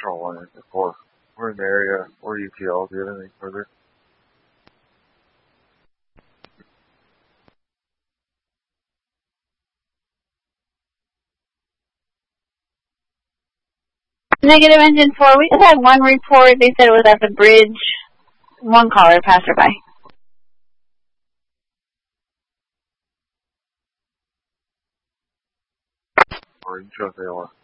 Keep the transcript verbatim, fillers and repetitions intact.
Control one and four. We're in the area. Or U T L. Do you have anything further? Negative engine four. We just had one report. They said it was at the bridge. One caller, passerby. Or you chose A O R.